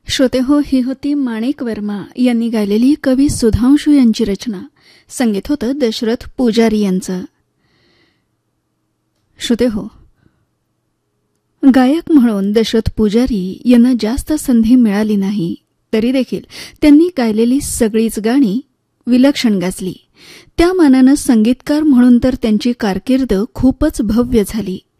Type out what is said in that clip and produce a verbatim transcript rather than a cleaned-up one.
श्रोते हो, ही होती माणिक वर्मा यांनी गायलेली कवी सुधांशू यांची रचना. संगीत होतं दशरथ पुजारी यांचं. श्रोते हो, गायक म्हणून दशरथ पुजारी यांना जास्त संधी मिळाली नाही, तरी देखील त्यांनी गायलेली सगळीच गाणी विलक्षण गाजली. त्या मानानं संगीतकार म्हणून तर त्यांची कारकीर्द खूपच भव्य झाली.